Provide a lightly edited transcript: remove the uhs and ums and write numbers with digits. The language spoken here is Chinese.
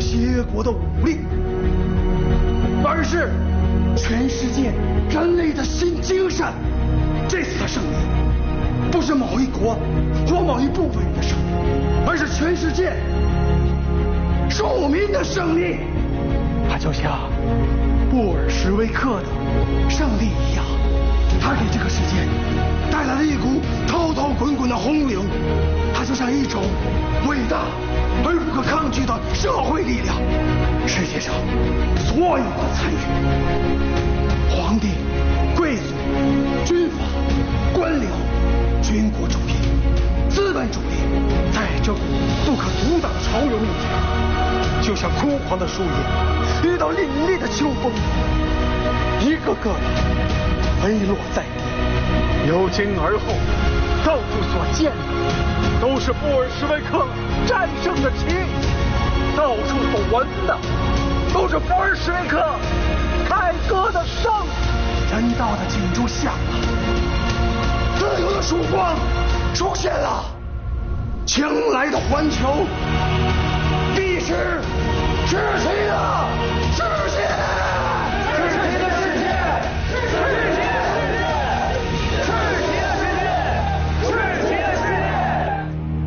邪国的武力，而是全世界人类的新精神。这次的胜利，不是某一国或某一部分人的胜利，而是全世界庶民的胜利。它就像布尔什维克的胜利一样，它给这个世界带来了一股滔滔滚滚的洪流。它就像一种伟大而不可抗拒的社会力量。世界上所有的参与，皇帝、贵族、军阀、官僚、军国主义、资本主义，在这股不可阻挡的潮流面前，就像枯黄的树叶遇到凛冽的秋风，一个个的飞落在地。由今而后，到处所见的都是布尔什维克战胜的旗，到处所闻的都是布尔什维克开歌的声。人道的景柱响了，自由的曙光出现了，晴来的环球必是实现。